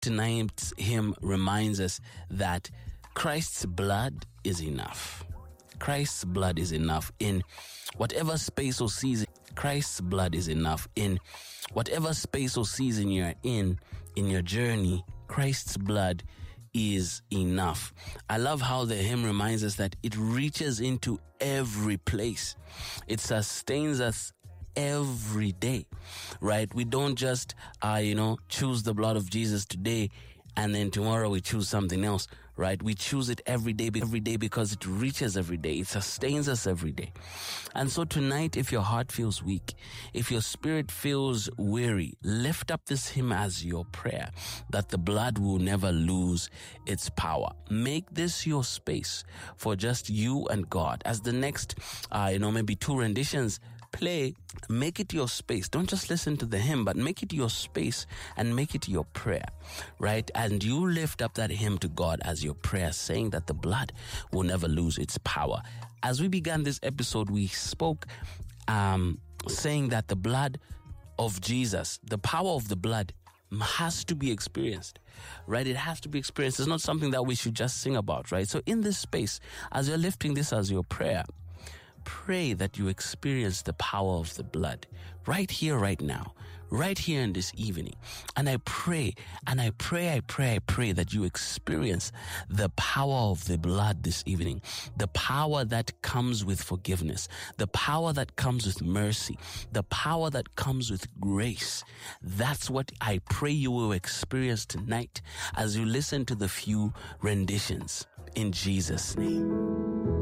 Tonight's hymn reminds us that Christ's blood is enough. Christ's blood is enough in whatever space or season. Christ's blood is enough in whatever space or season you're in your journey. Christ's blood is enough. I love how the hymn reminds us that it reaches into every place. It sustains us every day, right? We don't just, choose the blood of Jesus today and then tomorrow we choose something else, right? We choose it every day because it reaches every day. It sustains us every day. And so tonight, if your heart feels weak, if your spirit feels weary, lift up this hymn as your prayer that the blood will never lose its power. Make this your space for just you and God. As the next, maybe 2 renditions play, make it your space. Don't just listen to the hymn, but make it your space and make it your prayer, right? And you lift up that hymn to God as your prayer, saying that the blood will never lose its power. As we began this episode, we spoke saying that the blood of Jesus, the power of the blood, has to be experienced, right? It has to be experienced. It's not something that we should just sing about, right? So in this space, as you're lifting this as your prayer, pray that you experience the power of the blood right here, right now, right here in this evening. And I pray that you experience the power of the blood this evening, the power that comes with forgiveness, the power that comes with mercy, the power that comes with grace. That's what I pray you will experience tonight as you listen to the few renditions in Jesus' name.